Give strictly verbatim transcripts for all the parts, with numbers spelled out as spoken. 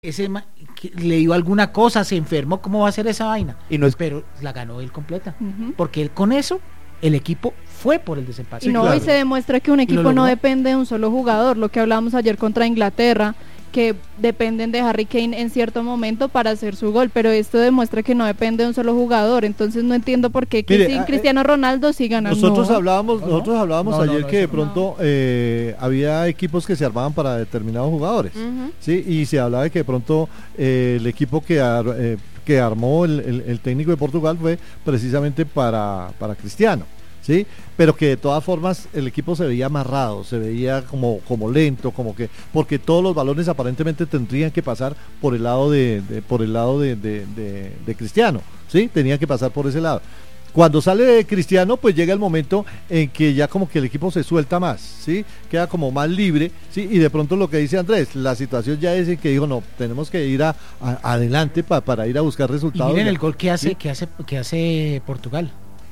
ese ma- que le dio alguna cosa, se enfermó, ¿cómo va a ser esa vaina? Y no es... Pero la ganó él completa, Uh-huh. porque él con eso el equipo fue por el desempate. Y Sí, no, claro. y se demuestra que un lo equipo no logró. depende de un solo jugador, lo que hablábamos ayer contra Inglaterra, que dependen de Harry Kane en cierto momento para hacer su gol, pero esto demuestra que no depende de un solo jugador, entonces no entiendo por qué que Mire, sin a- Cristiano Ronaldo sí ganan. Nosotros no. hablábamos, No, no. nosotros hablábamos No, no, ayer no, que de eso no. pronto eh, había equipos que se armaban para determinados jugadores, Ujú. sí, y se hablaba de que de pronto eh, el equipo que ar- eh, que armó el, el- el técnico de Portugal fue precisamente para, para Cristiano, sí, pero que de todas formas el equipo se veía amarrado, se veía como, como lento, como que, porque todos los balones aparentemente tendrían que pasar por el lado de, de- por el lado de, de- de- de Cristiano, sí, tenían que pasar por ese lado. Cuando sale Cristiano, pues llega el momento en que ya como que el equipo se suelta más, ¿sí? Queda como más libre, ¿sí? Y de pronto lo que dice Andrés, la situación ya es en que dijo, no, tenemos que ir a, a- adelante pa- para ir a buscar Y resultados. miren Ya- el gol que hace, ¿sí? que hace, que hace Portugal.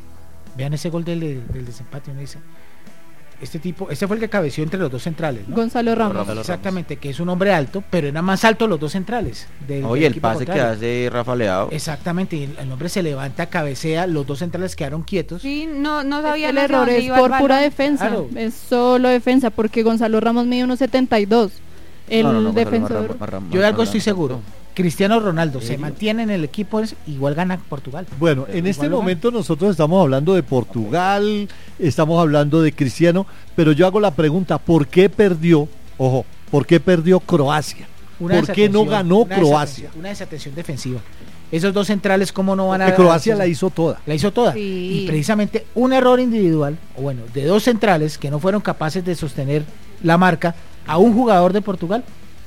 Vean ese gol del, del desempate, uno dice, este tipo, este fue el que cabeció entre los dos centrales, ¿no? Gonzalo Ramos. Gonzalo Exactamente, que es un hombre alto, pero era más alto los dos centrales. Del, Oye, del el equipo pase que contrario. hace Rafa Leao. Exactamente, y el, el hombre se levanta, cabecea, los dos centrales quedaron quietos. Sí, no, no sabía El hacia error dónde es iba el por pura balón. defensa, Claro. es solo defensa, porque Gonzalo Ramos mide uno setenta y dos. El No, no, no, Gonzalo defensor. Marram- Marram- Yo de algo Marram- estoy seguro. Cristiano Ronaldo se ¿Serio? mantiene en el equipo, es- igual gana Portugal. Bueno, Pero en este igual lo momento nosotros estamos hablando de Portugal, estamos hablando de Cristiano, pero yo hago la pregunta, ¿por qué perdió, ojo, por qué perdió Croacia? Una ¿Por qué no desatención, ganó una Croacia? desatención, Una desatención defensiva. Esos dos centrales, ¿cómo no van a...? Porque Croacia la hizo toda. La hizo toda. Sí. Y precisamente un error individual, o bueno, de dos centrales que no fueron capaces de sostener la marca a un jugador de Portugal,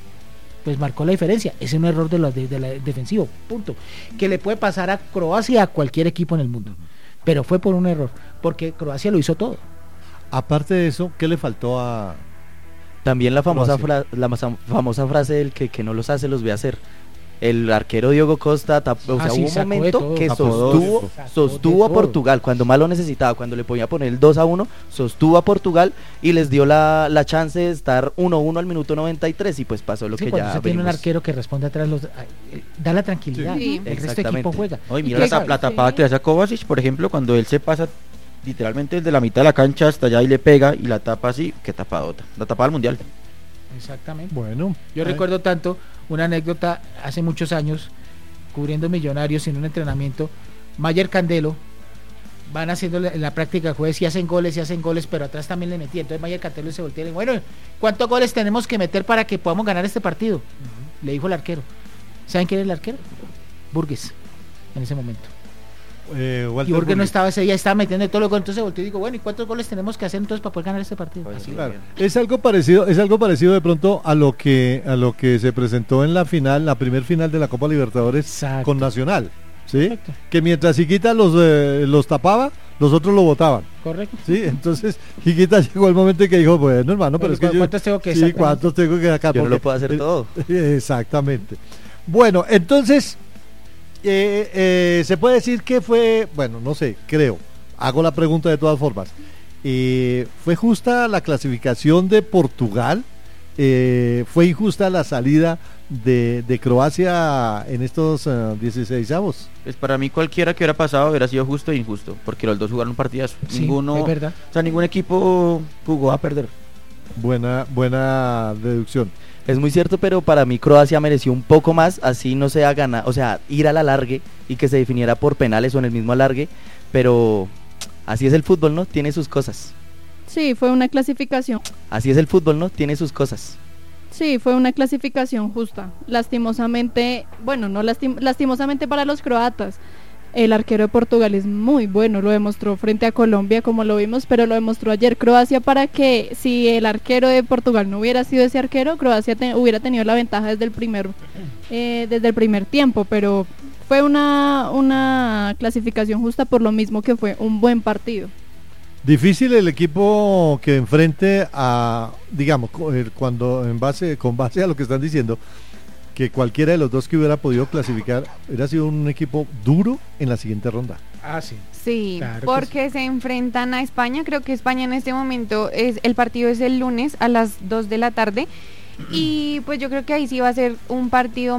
pues marcó la diferencia. Es un error de la, de, de la defensivo, punto. Que le puede pasar a Croacia y a cualquier equipo en el mundo. Pero fue por un error, porque Croacia lo hizo todo. Aparte de eso, ¿qué le faltó a...? También la famosa, Croacia. fra- la masa- famosa frase del que, que no los hace, los ve hacer. El arquero Diogo Costa, tap- o Ah, sea, sí, hubo un sacó de momento todo. que Tapó dos. sostuvo, Sacó sostuvo de a todo. Portugal cuando más lo necesitaba, cuando le podía poner el dos a uno, sostuvo a Portugal y les dio la, la chance de estar uno a uno al minuto noventa y tres y pues pasó lo Sí, que cuando ya usted tiene un venimos. arquero que responde atrás, los, ay, eh, da la tranquilidad. Sí. El resto de Exactamente. equipo juega. Oye, ¿Y mira qué la, tap- sabe? la tapada Sí. que hace a Kovacic, por ejemplo, cuando él se pasa literalmente desde la mitad de la cancha hasta allá y le pega y la tapa así, qué tapadota. La tapada del mundial. Exactamente. Bueno. Yo eh, recuerdo tanto una anécdota hace muchos años, cubriendo Millonarios en un entrenamiento. Mayer Candelo van haciendo la, la práctica de jueves y hacen goles y hacen goles, pero atrás también le metía. Entonces Mayer Candelo se voltea y le dice, bueno, ¿cuántos goles tenemos que meter para que podamos ganar este partido? Le dijo el arquero. ¿Saben quién era el arquero? Burgues, en ese momento. eh, Y Walter Burgues no Burgues. estaba ese día, estaba metiendo todos los goles. Entonces se volteó y digo, bueno, ¿y cuántos goles tenemos que hacer entonces para poder ganar este partido? Pues Así. sí. Claro, es algo parecido, es algo parecido de pronto a lo que a lo que se presentó en la final, la primer final de la Copa Libertadores Exacto. con Nacional, ¿sí? Correcto. Que mientras Higuita los eh, los tapaba, los otros lo botaban, Correcto. ¿sí? Entonces Higuita llegó el momento en que dijo, bueno, hermano, pero Bueno, es que ¿cu- yo cuántos tengo que sí, sacar? cuántos tengo que sacar. Yo no Porque- lo puedo hacer eh, todo. Exactamente. Bueno, entonces eh, eh, se puede decir que fue, bueno, no sé, creo. Hago la pregunta de todas formas. Eh, ¿Fue justa la clasificación de Portugal? Eh, ¿Fue injusta la salida de, de Croacia en estos uh, dieciseisavos? Pues para mí cualquiera que hubiera pasado hubiera sido justo e injusto, porque los dos jugaron partidas. Sí, Ninguno, es verdad. o sea, ningún equipo jugó a perder. Buena, buena deducción. Es muy cierto, pero para mí Croacia mereció un poco más, así no sea ganar, o sea, ir al alargue y que se definiera por penales o en el mismo alargue, pero así es el fútbol, ¿no? Tiene sus cosas. Sí, fue una clasificación. Así es el fútbol, ¿no? Tiene sus cosas. Sí, fue una clasificación justa. Lastimosamente, bueno, no lastim- lastimosamente para los croatas. El arquero de Portugal es muy bueno, lo demostró frente a Colombia como lo vimos, pero lo demostró ayer Croacia para que si el arquero de Portugal no hubiera sido ese arquero, Croacia te- hubiera tenido la ventaja desde el primer eh, desde el primer tiempo, pero fue una, una clasificación justa por lo mismo que fue un buen partido. Difícil el equipo que enfrente a, digamos, cu- eh, cuando en base, con base a lo que están diciendo, que cualquiera de los dos que hubiera podido clasificar hubiera sido un equipo duro en la siguiente ronda. Ah, sí. Sí, Claro que porque se enfrentan a España. Creo que España en este momento es el partido es el lunes a las dos de la tarde y pues yo creo que ahí sí va a ser un partido